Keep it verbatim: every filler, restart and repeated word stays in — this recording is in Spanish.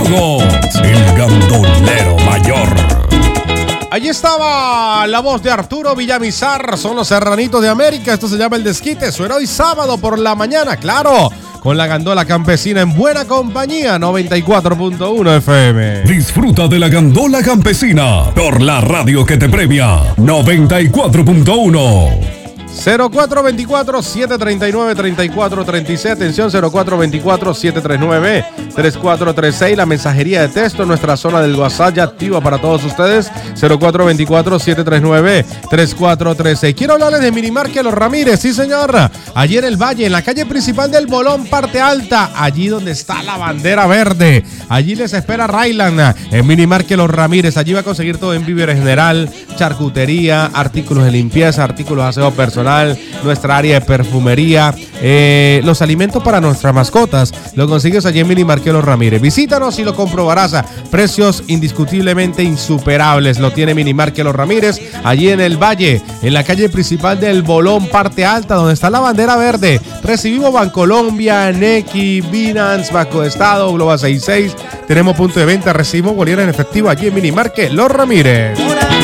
Hugo, el gandolero mayor. Allí estaba la voz de Arturo Villamizar, son los Serranitos de América, esto se llama El Desquite, suena hoy sábado por la mañana, claro, con la gandola campesina en buena compañía, noventa y cuatro punto uno F M. Disfruta de la gandola campesina por la radio que te premia, noventa y cuatro punto uno. cero cuatro dos cuatro, siete tres nueve, tres cuatro tres seis, atención cero cuatro dos cuatro, siete tres nueve, tres cuatro tres seis, la mensajería de texto en nuestra zona del WhatsApp ya activa para todos ustedes, cero cuatro dos cuatro, siete tres nueve, tres cuatro tres seis. Quiero hablarles de Minimarket Los Ramírez, sí señor, allí en el Valle, en la calle principal del Bolón, parte alta, allí donde está la bandera verde, allí les espera Rayland, en Minimarket Los Ramírez, allí va a conseguir todo en víveres general, charcutería, artículos de limpieza, artículos de aseo personal, nuestra área de perfumería, eh, los alimentos para nuestras mascotas, lo consigues allí en Minimarket Los Ramírez. Visítanos y lo comprobarás. Precios indiscutiblemente insuperables lo tiene Minimarket Los Ramírez, allí en el Valle, en la calle principal del Bolón, parte alta, donde está la bandera verde. Recibimos Bancolombia, Nequi, Binance, Banco de Estado, Global sesenta y seis. Tenemos punto de venta, recibimos bolívares en efectivo allí en Minimarket Los Ramírez.